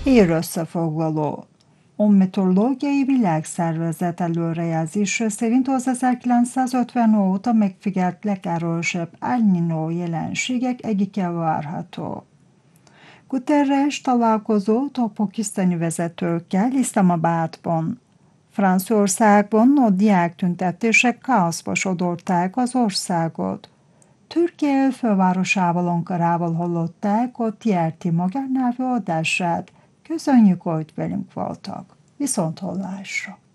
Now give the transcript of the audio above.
Hírösszefoglaló. A Meteorológiai Világszervezet előrejelzése szerint az 1950 óta megfigyelt legerősebb El Niño jelenségek egyike várható. Guterres találkozott a pakisztáni vezetőkkel Iszlamabadban. Franciaországban a diáktüntetések káoszba sodorták az országot. Türkiye fővárosával, Ankarával hallották a TRT magánnyelvű adását. Köszönjük, hogy velünk voltak. Viszonthallásra!